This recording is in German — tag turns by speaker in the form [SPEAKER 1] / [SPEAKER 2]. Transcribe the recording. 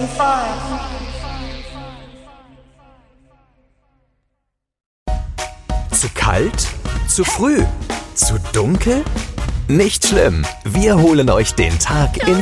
[SPEAKER 1] Zu kalt? Zu früh? Zu dunkel? Nicht schlimm, wir holen euch den Tag ins